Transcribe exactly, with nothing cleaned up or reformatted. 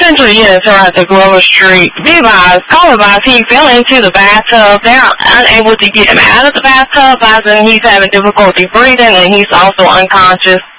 Central units are at the Glover Street. Be advised, call advised, he fell into the bathtub. They're unable to get him out of the bathtub, as in he's having difficulty breathing and he's also unconscious.